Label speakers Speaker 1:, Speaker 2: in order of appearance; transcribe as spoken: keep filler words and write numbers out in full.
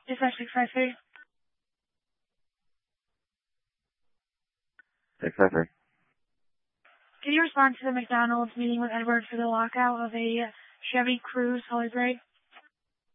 Speaker 1: Dispatch six five three.
Speaker 2: six five three.
Speaker 1: Can you respond to the McDonald's meeting with Edward for the lockout of a Chevy Cruze Solid Gray?